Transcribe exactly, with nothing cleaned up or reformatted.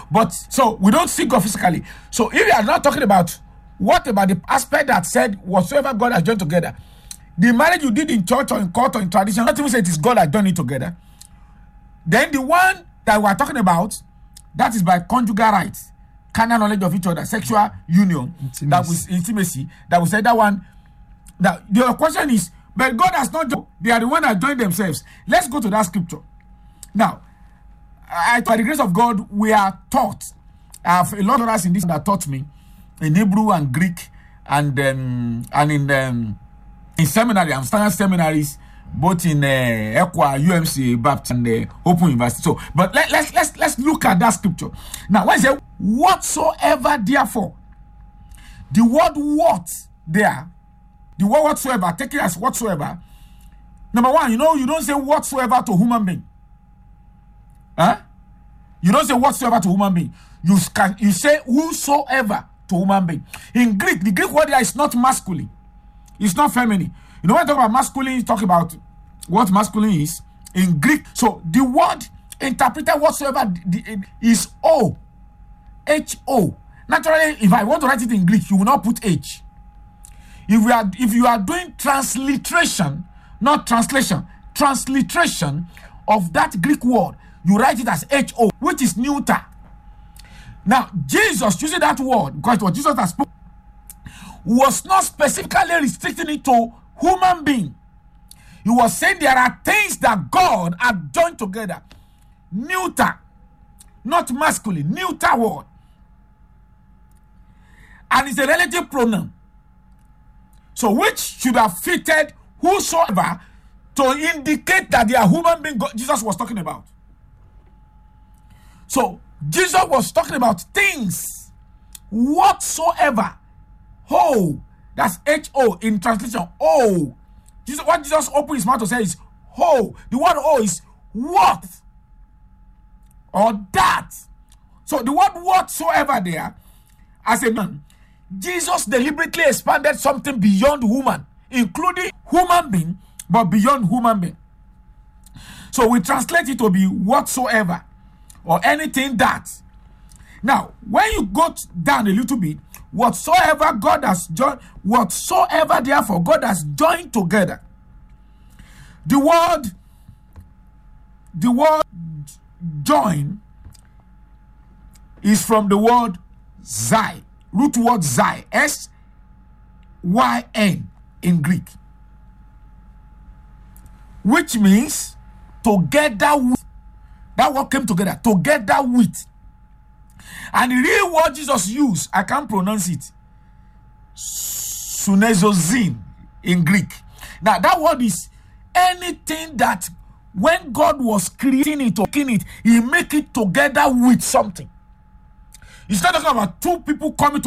but so we don't see God physically. So if you are not talking about, what about the aspect that said whatsoever God has joined together? The marriage you did in church or in court or in tradition, not even say it is God that joined it together. Then the one that we are talking about, that is by conjugal rights, carnal knowledge of each other, sexual union, intimacy. that was intimacy. That we said that one. That the question is, but God has not joined. They are the one that joined themselves. Let's go to that scripture. Now, I, by the grace of God, we are taught. I have a lot of us in this that taught me in Hebrew and Greek and um, and in um, in seminary, I'm standard seminaries, both in uh, Equa, U M C, Baptist, and uh, Open University. So, but let, let's let's let's look at that scripture. Now, when it says whatsoever, therefore, the word "what" there, the word "whatsoever," take it as whatsoever. Number one, you know, you don't say whatsoever to human being. Huh? You don't say whatsoever to human being. You can you say whosoever to human being. In Greek, the Greek word there is not masculine. It's not feminine. You know, when I talk about masculine, you talk about what masculine is in Greek. So the word interpreted whatsoever is O. H O. Naturally, if I want to write it in Greek, you will not put H. If we are if you are doing transliteration, not translation, transliteration of that Greek word, you write it as H O, which is neuter. Now, Jesus using that word, because what Jesus has spoken, was not specifically restricting it to human being. He was saying there are things that God had joined together. Neuter, not masculine, neuter word. And it's a relative pronoun. So which should have fitted whosoever to indicate that they are human being God, Jesus was talking about. So Jesus was talking about things whatsoever. Ho, that's H O in translation. Oh, Jesus, what Jesus opened his mouth to say is ho. The word ho is what or that. So the word whatsoever there, as a man, Jesus deliberately expanded something beyond human, including human being, but beyond human being. So we translate it to be whatsoever or anything that. Now, when you go down a little bit, whatsoever God has joined, whatsoever therefore God has joined together. The word, the word join is from the word zai, root word zai, S Y N in Greek, which means together with. That word came together, together with. And the real word Jesus used, I can't pronounce it, sunezozin in Greek. Now that word is anything that when God was creating it or making it, he make it together with something. He's not talking about two people coming to